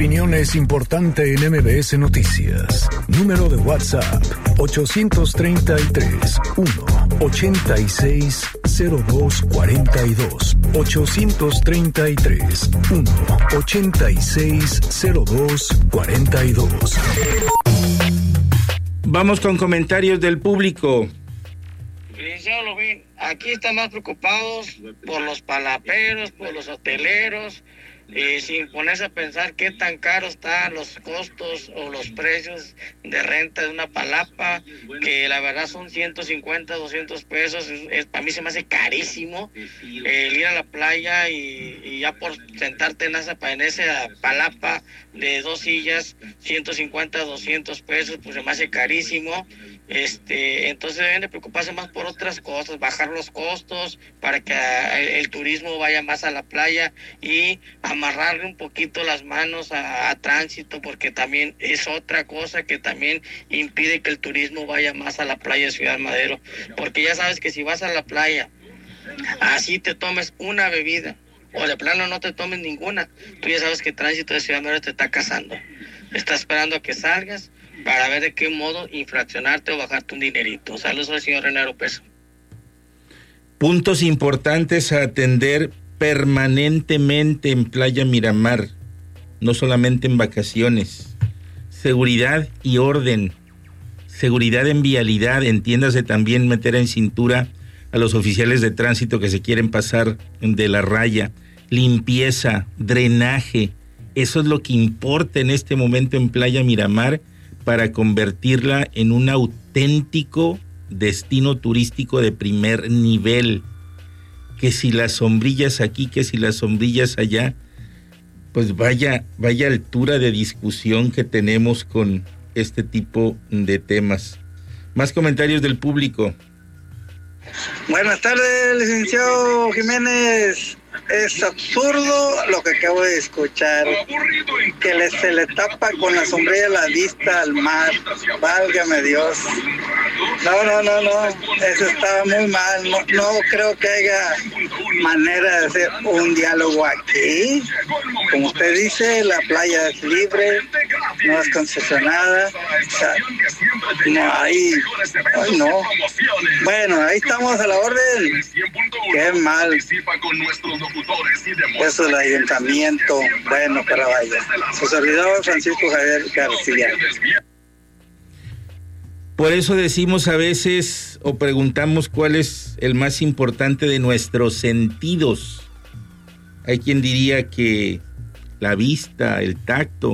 opinión es importante en MBS Noticias. Número de WhatsApp 833-186-0242. 833-186-0242. Vamos con comentarios del público. Licenciado Lobín, aquí están más preocupados por los palaperos, por los hoteleros, sin ponerse a pensar qué tan caros están los costos o los precios de renta de una palapa, que la verdad son 150, 200 pesos. Para mí se me hace carísimo el ir a la playa y ya por sentarte en esa palapa de 2 sillas, 150, 200 pesos, pues se me hace carísimo. Entonces deben de preocuparse más por otras cosas, bajar los costos para que el turismo vaya más a la playa y amarrarle un poquito las manos a tránsito, porque también es otra cosa que también impide que el turismo vaya más a la playa de Ciudad Madero, porque ya sabes que si vas a la playa así te tomes una bebida o de plano no te tomes ninguna, tú ya sabes que tránsito de Ciudad Madero te está cazando, está esperando a que salgas para ver de qué modo infraccionarte o bajarte un dinerito. Saludos al señor René Oropesa. Puntos importantes a atender permanentemente en Playa Miramar, no solamente en vacaciones. Seguridad y orden, seguridad en vialidad, entiéndase también meter en cintura a los oficiales de tránsito que se quieren pasar de la raya, limpieza, drenaje, eso es lo que importa en este momento en Playa Miramar, para convertirla en un auténtico destino turístico de primer nivel. Que si las sombrillas aquí, que si las sombrillas allá, pues vaya altura de discusión que tenemos con este tipo de temas. Más comentarios del público. Buenas tardes, licenciado Jiménez. Es absurdo lo que acabo de escuchar, que se le tapa con la sombrilla la vista al mar. Válgame Dios. No, eso está muy mal. No creo que haya manera de hacer un diálogo aquí. Como usted dice, la playa es libre, no es concesionada. O sea, no, ahí no. Bueno, ahí estamos a la orden. Qué mal. Eso del ayuntamiento, bueno, pero vaya. Su servidor Francisco Javier García. Por eso decimos a veces o preguntamos cuál es el más importante de nuestros sentidos. Hay quien diría que la vista, el tacto,